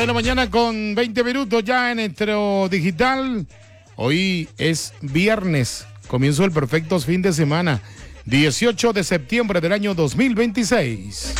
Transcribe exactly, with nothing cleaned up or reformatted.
de la mañana con veinte minutos ya en nuestro digital. Hoy es viernes, comienzo del perfecto fin de semana, dieciocho de septiembre del año dos mil veintiséis.